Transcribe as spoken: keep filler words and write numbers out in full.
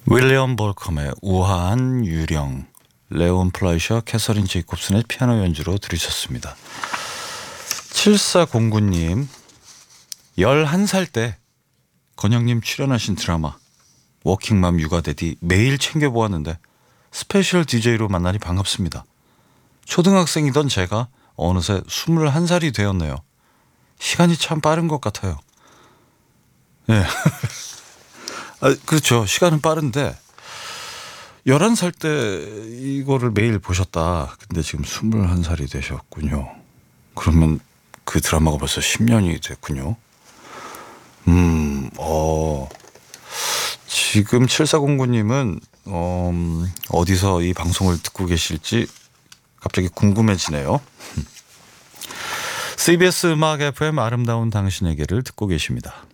윌리엄 볼컴의 우아한 유령, 레온 플라이셔, 캐서린 제이콥슨의 피아노 연주로 들으셨습니다. 칠사공구 님, 열한 살 때 건영님 출연하신 드라마 워킹맘 육아대디 매일 챙겨보았는데 스페셜 디제이로 만나니 반갑습니다. 초등학생이던 제가 어느새 스물한 살이 되었네요. 시간이 참 빠른 것 같아요. 예. 아, 그렇죠. 시간은 빠른데 열한 살 때 이거를 매일 보셨다. 근데 지금 스물한 살이 되셨군요. 그러면 그 드라마가 벌써 십 년이 됐군요. 음, 어, 지금 칠사공구 님은 어, 어디서 이 방송을 듣고 계실지 갑자기 궁금해지네요. 씨비에스 음악 에프엠 아름다운 당신에게를 듣고 계십니다.